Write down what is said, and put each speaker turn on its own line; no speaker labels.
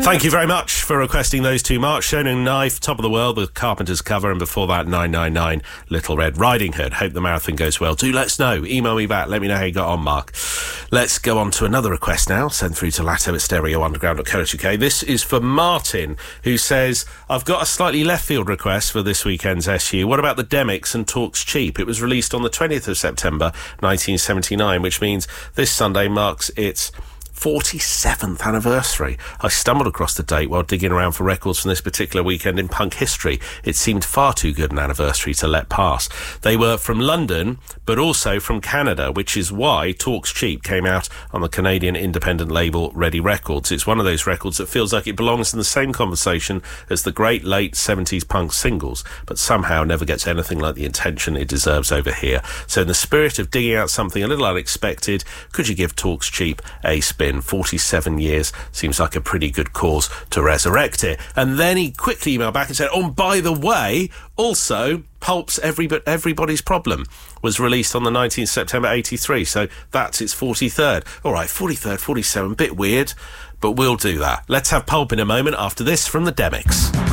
Thank you very much for requesting those two, Mark. Shonen Knife, Top of the World with Carpenter's cover, and before that 999 Little Red Riding Hood. Hope the marathon goes well. Do let us know. Email me back. Let me know how you got on, Mark. Let's go on to another request now. Send through to latto@stereounderground.co.uk. This is for Martin, who says, I've got a slightly left field request for this weekend's SU. What about the Demics and Talks Cheap? It was released on the 20th of September 1979, which means this Sunday marks its 47th anniversary. I stumbled across the date while digging around for records from this particular weekend in punk history. It seemed far too good an anniversary to let pass. They were from London, but also from Canada, which is why Talks Cheap came out on the Canadian independent label Ready Records. It's one of those records that feels like it belongs in the same conversation as the great late 70s punk singles, but somehow never gets anything like the attention it deserves over here. So in the spirit of digging out something a little unexpected, could you give Talks Cheap a spin? 47 years seems like a pretty good cause to resurrect it. And then he quickly emailed back and said, oh, by the way, also Pulp's Everybody's Problem was released on the 19th September 83, so that's its 43rd. All right, 43rd, 47, bit weird, but we'll do that. Let's have Pulp in a moment after this from the Demics.